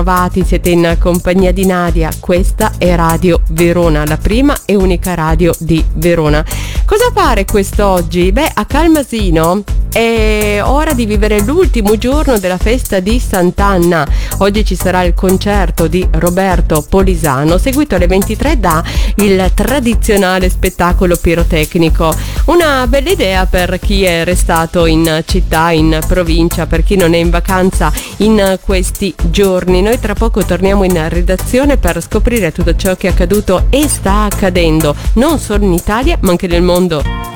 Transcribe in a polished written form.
Trovati, siete in compagnia di Nadia, questa è Radio Verona, la prima e unica radio di Verona. Cosa fare quest'oggi? Beh, a Calmasino è ora di vivere l'ultimo giorno della festa di Sant'Anna. Oggi ci sarà il concerto di Roberto Polisano, seguito alle 23 da il tradizionale spettacolo pirotecnico. Una bella idea per chi è restato in città, in provincia, per chi non è in vacanza in questi giorni. Noi tra poco torniamo in redazione per scoprire tutto ciò che è accaduto e sta accadendo non solo in Italia ma anche nel mondo.